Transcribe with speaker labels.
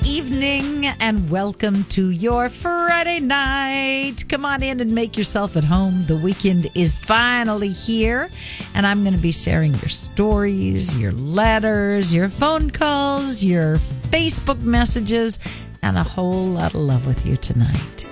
Speaker 1: evening and welcome to your Friday night. Come on in and make yourself at home. The weekend is finally here, and I'm going to be sharing your stories, your letters, your phone calls, your Facebook messages, and a whole lot of love with you tonight.